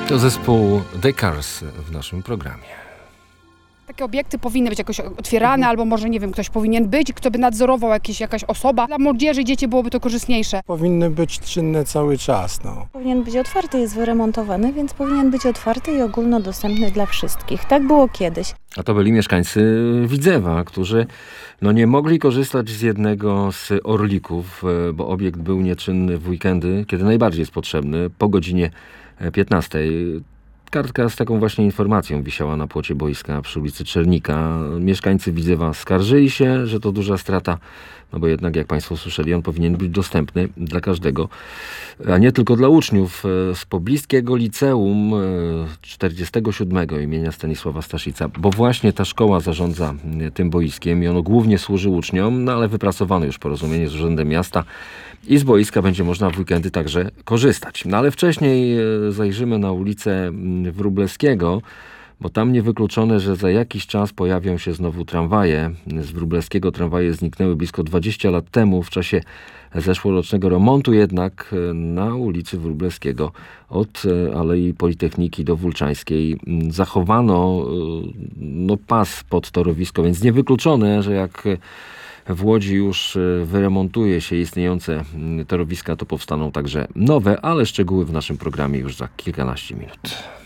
To zespół The Cars w naszym programie. Takie obiekty powinny być jakoś otwierane, albo może, nie wiem, ktoś powinien być, kto by nadzorował jakaś osoba. Dla młodzieży i dzieci byłoby to korzystniejsze. Powinny być czynne cały czas. Powinien być otwarty, jest wyremontowany, więc powinien być otwarty i ogólnodostępny dla wszystkich. Tak było kiedyś. A to byli mieszkańcy Widzewa, którzy nie mogli korzystać z jednego z orlików, bo obiekt był nieczynny w weekendy, kiedy najbardziej jest potrzebny, po godzinie 15. Kartka z taką właśnie informacją wisiała na płocie boiska przy ulicy Czernika. Mieszkańcy Widzewa skarżyli się, że to duża strata, bo jednak, jak Państwo słyszeli, on powinien być dostępny dla każdego, a nie tylko dla uczniów z pobliskiego liceum 47 imienia Stanisława Staszica, bo właśnie ta szkoła zarządza tym boiskiem i ono głównie służy uczniom, ale wypracowano już porozumienie z Urzędem Miasta i z boiska będzie można w weekendy także korzystać. Ale wcześniej zajrzymy na ulicę Wróblewskiego, bo tam niewykluczone, że za jakiś czas pojawią się znowu tramwaje. Z Wróblewskiego tramwaje zniknęły blisko 20 lat temu w czasie zeszłorocznego remontu, jednak na ulicy Wróblewskiego od Alei Politechniki do Wólczańskiej zachowano pas pod torowisko, więc niewykluczone, że jak w Łodzi już wyremontuje się istniejące torowiska, to powstaną także nowe, ale szczegóły w naszym programie już za kilkanaście minut.